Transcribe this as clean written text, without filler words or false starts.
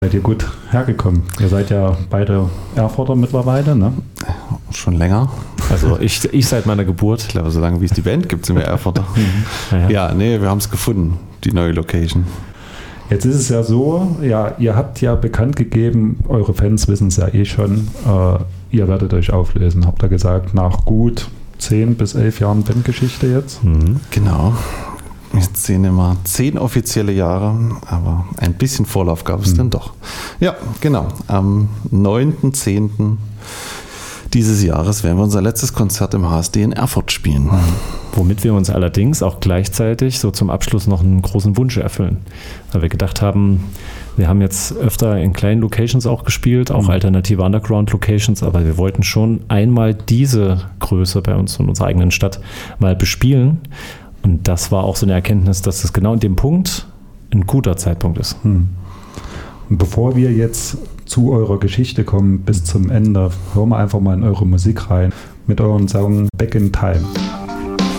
Seid ihr gut hergekommen? Ihr seid ja beide Erfurter mittlerweile, ne? Schon länger. Also ich seit meiner Geburt. Ich glaube, so lange wie es die Band gibt, sind wir Erfurter. Ja, nee, wir haben es gefunden, die neue Location. Jetzt ist es ja so, ja, ihr habt ja bekannt gegeben, eure Fans wissen es ja eh schon, ihr werdet euch auflösen. Habt ihr gesagt, nach gut 10 bis 11 Jahren Bandgeschichte jetzt? Genau. Jetzt sehen immer 10 offizielle Jahre, aber ein bisschen Vorlauf gab es dann doch. Ja, genau. Am 9.10. dieses Jahres werden wir unser letztes Konzert im HSD in Erfurt spielen. Womit wir uns allerdings auch gleichzeitig so zum Abschluss noch einen großen Wunsch erfüllen. Weil wir gedacht haben, wir haben jetzt öfter in kleinen Locations auch gespielt, auch alternative Underground-Locations, aber wir wollten schon einmal diese Größe bei uns in unserer eigenen Stadt mal bespielen. Und das war auch so eine Erkenntnis, dass es genau in dem Punkt ein guter Zeitpunkt ist. Und bevor wir jetzt zu eurer Geschichte kommen, bis zum Ende, hören wir einfach mal in eure Musik rein mit eurem Song Back in Time.